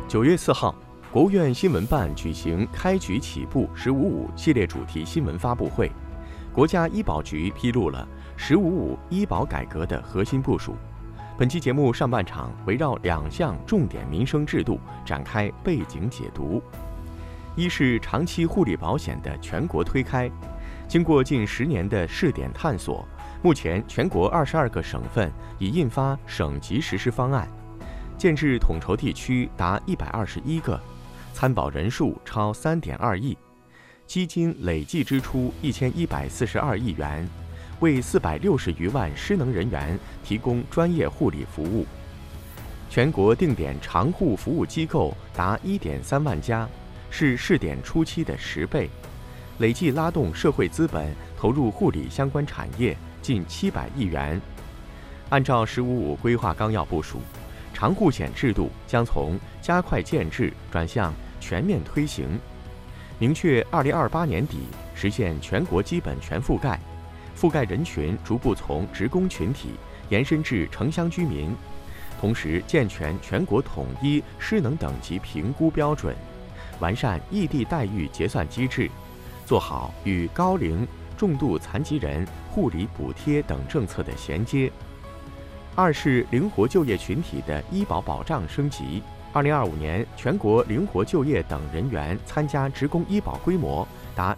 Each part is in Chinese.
9月4号，国务院新闻办举行开局起步“十五五”系列主题新闻发布会，国家医保局披露了“十五五”医保改革的核心部署。本期节目上半场围绕2项重点民生制度展开背景解读。一是长期护理保险的全国推开，经过近10年的试点探索，目前全国22个省份已印发省级实施方案，建制统筹地区达121个，参保人数超3.2亿，基金累计支出1142亿元，为460余万失能人员提供专业护理服务。全国定点长护服务机构达1.3万家，是试点初期的10倍，累计拉动社会资本投入护理相关产业近700亿元。按照“十五五”规划纲要部署，长护险制度将从加快建制转向全面推行，明确2028年底实现全国基本全覆盖，覆盖人群逐步从职工群体延伸至城乡居民，同时健全全国统一失能等级评估标准，完善异地待遇结算机制，做好与高龄、重度残疾人护理补贴等政策的衔接。二是灵活就业群体的医保保障升级。2025年全国灵活就业等人员参加职工医保规模达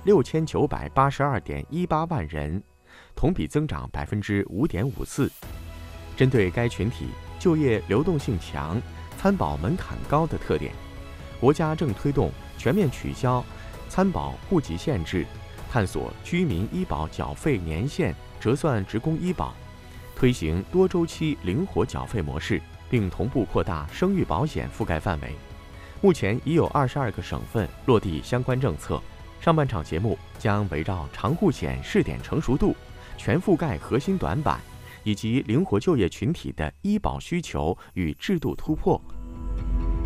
6982.18万人，同比增长5.54%。针对该群体就业流动性强、参保门槛高的特点，国家正推动全面取消参保户籍限制，探索居民医保缴费年限折算职工医保，推行多周期灵活缴费模式，并同步扩大生育保险覆盖范围。目前已有22个省份落地相关政策。上半场节目将围绕长护险试点成熟度、全覆盖核心短板以及灵活就业群体的医保需求与制度突破